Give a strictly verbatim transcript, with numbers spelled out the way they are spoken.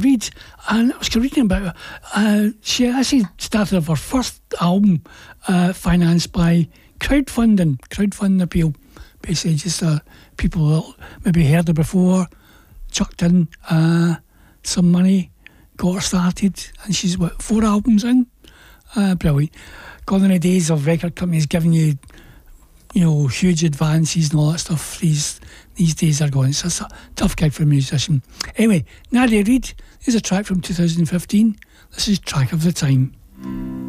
Reid, and I was reading about her. Uh, she actually started her first album uh, financed by crowdfunding, crowdfunding appeal. Basically, just uh, people that maybe heard her before, chucked in uh, some money, got her started, and she's what, four albums in. Uh, brilliant. Gone in the days of record companies giving you, you know, huge advances and all that stuff. These these days are gone. It's just a tough gig for a musician. Anyway, Nadia Reid is a track from two thousand fifteen. This is Track of the Time.